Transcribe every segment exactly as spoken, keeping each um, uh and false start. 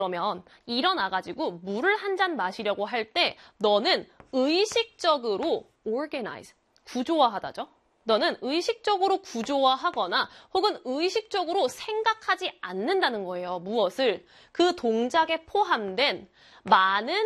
그러면 일어나가지고 물을 한 잔 마시려고 할 때 너는 의식적으로 organize, 구조화하다죠. 너는 의식적으로 구조화하거나 혹은 의식적으로 생각하지 않는다는 거예요. 무엇을? 그 동작에 포함된 많은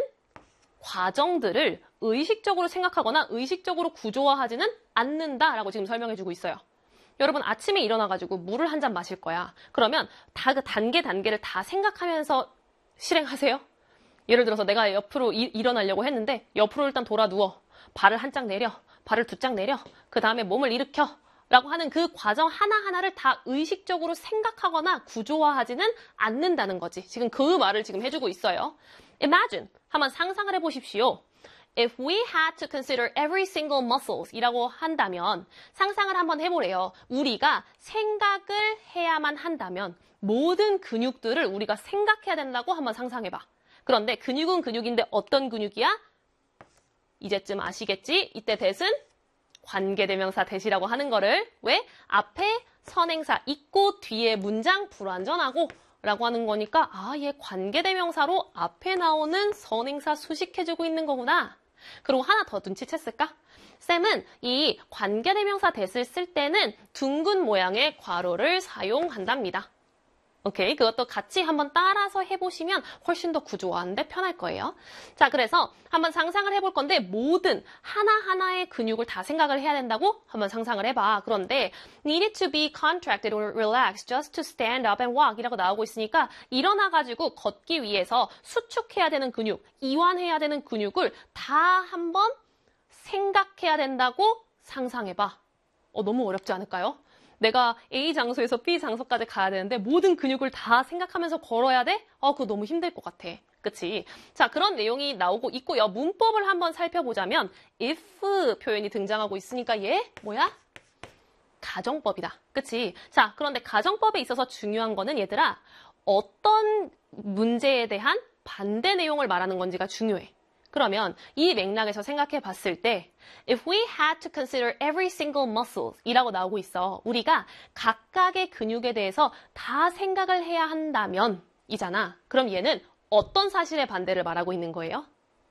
과정들을 의식적으로 생각하거나 의식적으로 구조화하지는 않는다라고 지금 설명해주고 있어요. 여러분 아침에 일어나가지고 물을 한 잔 마실 거야. 그러면 다 그 단계 단계를 다 생각하면서 실행하세요? 예를 들어서 내가 옆으로 이, 일어나려고 했는데 옆으로 일단 돌아 누워. 발을 한 짝 내려. 발을 두 짝 내려. 그 다음에 몸을 일으켜. 라고 하는 그 과정 하나하나를 다 의식적으로 생각하거나 구조화하지는 않는다는 거지. 지금 그 말을 지금 해주고 있어요. Imagine. 한번 상상을 해보십시오. If we had to consider every single muscles 이라고 한다면 상상을 한번 해보래요. 우리가 생각을 해야만 한다면 모든 근육들을 우리가 생각해야 된다고 한번 상상해봐. 그런데 근육은 근육인데 어떤 근육이야? 이제쯤 아시겠지? 이때 대신 관계대명사 대시라고 하는 거를 왜? 앞에 선행사 있고 뒤에 문장 불완전하고 라고 하는 거니까 아, 얘 관계대명사로 앞에 나오는 선행사 수식해주고 있는 거구나. 그리고 하나 더 눈치챘을까? 쌤은 이 관계대명사 대시를 쓸 때는 둥근 모양의 괄호를 사용한답니다. 오케이, 그것도 같이 한번 따라서 해보시면 훨씬 더 구조화하는데 편할 거예요. 자, 그래서 한번 상상을 해볼 건데 모든 하나하나의 근육을 다 생각을 해야 된다고 한번 상상을 해봐. 그런데 needed to be contracted or relaxed just to stand up and walk 이라고 나오고 있으니까 일어나가지고 걷기 위해서 수축해야 되는 근육, 이완해야 되는 근육을 다 한번 생각해야 된다고 상상해봐. 어, 너무 어렵지 않을까요? 내가 A 장소에서 B 장소까지 가야 되는데 모든 근육을 다 생각하면서 걸어야 돼? 어, 그거 너무 힘들 것 같아. 그치? 자, 그런 내용이 나오고 있고요. 문법을 한번 살펴보자면 if 표현이 등장하고 있으니까 얘 뭐야? 가정법이다. 그치? 자, 그런데 가정법에 있어서 중요한 거는 얘들아 어떤 문제에 대한 반대 내용을 말하는 건지가 중요해. 그러면 이 맥락에서 생각해 봤을 때 If we had to consider every single muscle 이라고 나오고 있어. 우리가 각각의 근육에 대해서 다 생각을 해야 한다면 이잖아. 그럼 얘는 어떤 사실의 반대를 말하고 있는 거예요?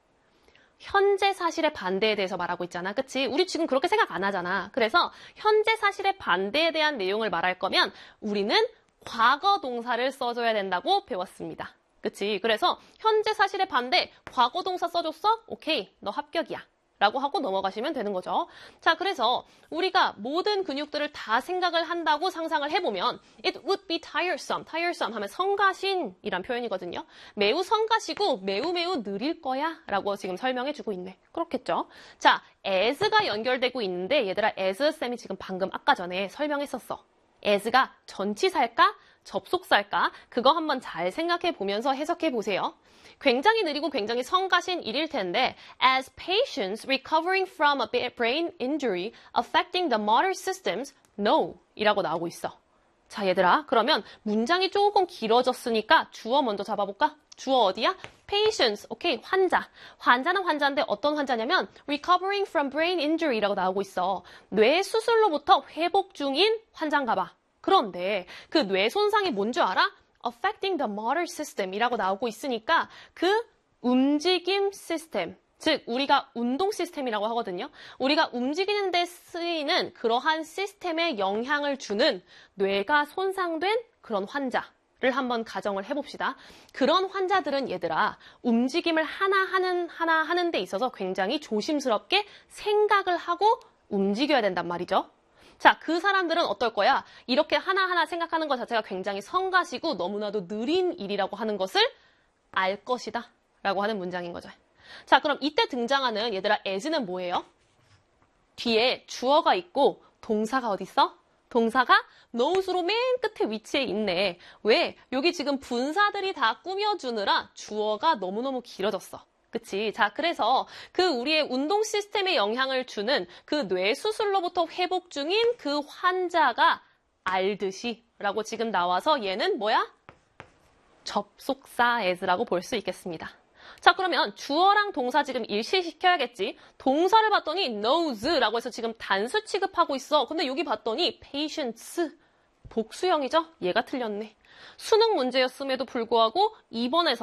현재 사실의 반대에 대해서 말하고 있잖아. 그치? 우리 지금 그렇게 생각 안 하잖아. 그래서 현재 사실의 반대에 대한 내용을 말할 거면 우리는 과거 동사를 써줘야 된다고 배웠습니다. 그치? 그래서 현재 사실의 반대, 과거 동사 써줬어? 오케이, 너 합격이야. 라고 하고 넘어가시면 되는 거죠. 자, 그래서 우리가 모든 근육들을 다 생각을 한다고 상상을 해보면 It would be tiresome. tiresome 하면 성가신이란 표현이거든요. 매우 성가시고 매우 매우 느릴 거야 라고 지금 설명해주고 있네. 그렇겠죠? 자, as가 연결되고 있는데 얘들아 as 쌤이 지금 방금 아까 전에 설명했었어. as가 전치사일까? 접속사일까? 그거 한번 잘 생각해 보면서 해석해 보세요. 굉장히 느리고 굉장히 성가신 일일 텐데 as patients recovering from a brain injury affecting the motor systems, no 이라고 나오고 있어. 자, 얘들아, 그러면 문장이 조금 길어졌으니까 주어 먼저 잡아볼까? 주어 어디야? patients, 오케이, 환자. 환자는 환자인데 어떤 환자냐면 recovering from brain injury라고 나오고 있어. 뇌 수술로부터 회복 중인 환자인가 봐. 그런데 그 뇌 손상이 뭔 줄 알아? affecting the motor system 이라고 나오고 있으니까 그 움직임 시스템, 즉 우리가 운동 시스템이라고 하거든요. 우리가 움직이는 데 쓰이는 그러한 시스템에 영향을 주는 뇌가 손상된 그런 환자를 한번 가정을 해봅시다. 그런 환자들은 얘들아 움직임을 하나하는 하나 하는 데 있어서 굉장히 조심스럽게 생각을 하고 움직여야 된단 말이죠. 자, 그 사람들은 어떨 거야? 이렇게 하나하나 생각하는 것 자체가 굉장히 성가시고 너무나도 느린 일이라고 하는 것을 알 것이다 라고 하는 문장인 거죠. 자, 그럼 이때 등장하는 얘들아 as는 뭐예요? 뒤에 주어가 있고 동사가 어디 있어? 동사가 knows로 맨 끝에 위치해 있네. 왜? 여기 지금 분사들이 다 꾸며주느라 주어가 너무너무 길어졌어. 그치? 자, 그래서 그 우리의 운동 시스템에 영향을 주는 그 뇌 수술로부터 회복 중인 그 환자가 알듯이 라고 지금 나와서 얘는 뭐야? 접속사 as라고 볼 수 있겠습니다. 자, 그러면 주어랑 동사 지금 일치시켜야겠지. 동사를 봤더니 knows라고 해서 지금 단수 취급하고 있어. 근데 여기 봤더니 patients 복수형이죠? 얘가 틀렸네. 수능 문제였음에도 불구하고 이 번에서